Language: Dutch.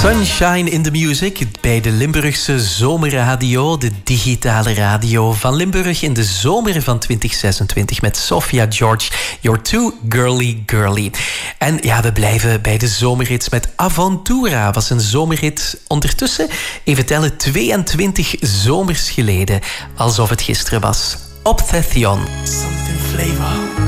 Sunshine in the Music bij de Limburgse Zomerradio, de digitale radio van Limburg in de zomer van 2026 met Sophia George, You're Too Girly Girly. En ja, we blijven bij de zomerhits met Aventura. Was een zomerhit ondertussen, even tellen, 22 zomers geleden. Alsof het gisteren was. Obsession. Something flavor.